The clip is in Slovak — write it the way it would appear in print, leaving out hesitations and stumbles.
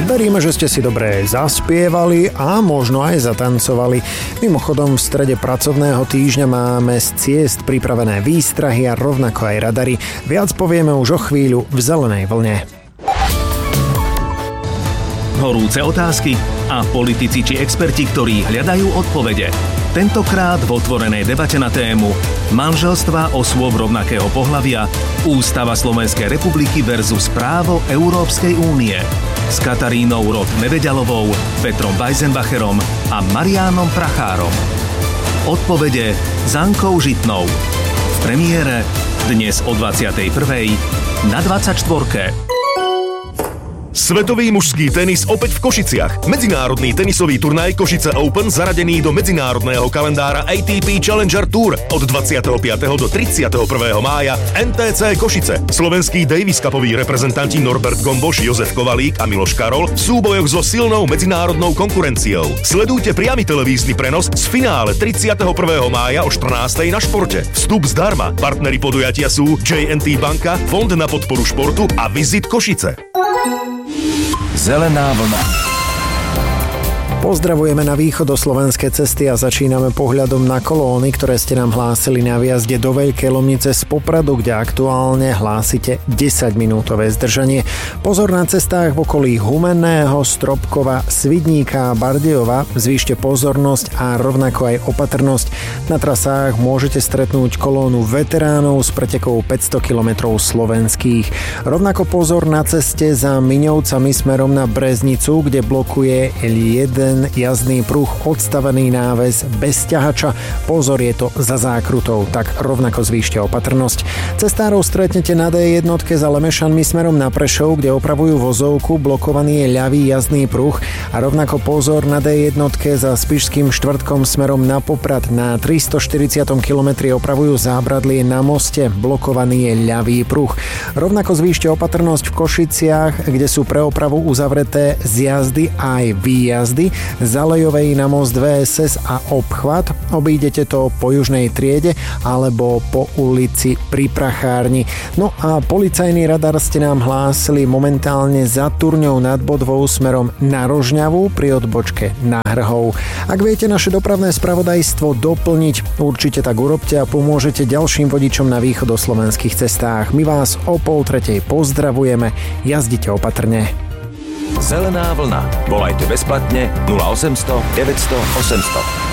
Veríme, že ste si dobre zaspievali a možno aj zatancovali. Mimochodom, v strede pracovného týždňa máme z ciest pripravené výstrahy a rovnako aj radary. Viac povieme už o chvíľu v Zelenej vlne. Horúce otázky a politici či experti, ktorí hľadajú odpovede. Tentokrát v otvorenej debate na tému manželstva osôb rovnakého pohlavia, Ústava Slovenskej republiky versus právo Európskej únie. S Katarínou Roth-Neveďalovou, Petrom Weisenbacherom a Mariánom Prachárom. Odpovede s Ankou Žitnou. V premiére dnes o 21:00 na 24. Svetový mužský tenis opäť v Košiciach. Medzinárodný tenisový turnaj Košice Open zaradený do medzinárodného kalendára ATP Challenger Tour od 25. do 31. mája NTC Košice. Slovenský Davis Cupový reprezentanti Norbert Gomboš, Jozef Kovalík a Miloš Karol v súbojoch so silnou medzinárodnou konkurenciou. Sledujte priamy televízny prenos z finále 31. mája o 14. na Športe. Vstup zdarma. Partneri podujatia sú J&T Banka, Fond na podporu športu a Visit Košice. Zelená vlna. Pozdravujeme na východoslovenské cesty a začíname pohľadom na kolóny, ktoré ste nám hlásili na výjazde do Veľkej Lomnice z Popradu, kde aktuálne hlásite 10-minútové zdržanie. Pozor na cestách v okolí Humenného, Stropkova, Svidníka a Bardejova. Zvýšte pozornosť a rovnako aj opatrnosť. Na trasách môžete stretnúť kolónu veteránov s pretekou 500 km slovenských. Rovnako pozor na ceste za Miňovcami smerom na Breznicu, kde blokuje jeden jazdný pruh, odstavený náväz bez ťahača. Pozor, je to za zákrutou, tak rovnako zvýšte opatrnosť. Cestárov stretnete na D1 za Lemešanmi smerom na Prešov, kde opravujú vozovku, blokovaný je ľavý jazdný pruh a rovnako pozor na D1 za Spišským štvrtkom smerom na Poprad. Na 340 km opravujú zábradlie na moste, blokovaný je ľavý pruh. Rovnako zvýšte opatrnosť v Košiciach, kde sú pre opravu uzavreté zjazdy aj výjazdy z Alejovej na most VSS a obchvat. Obídete to po južnej triede alebo po ulici pri Prachárni. No a policajný radar ste nám hlásili momentálne za Turňou nad Bodvou smerom na Rožňavu pri odbočke na Hrhov. Ak viete naše dopravné spravodajstvo doplniť, určite tak urobte a pomôžete ďalším vodičom na východoslovenských cestách. My vás o 2:30 pozdravujeme, jazdite opatrne. Zelená vlna. Volajte bezplatne 0800 900 800.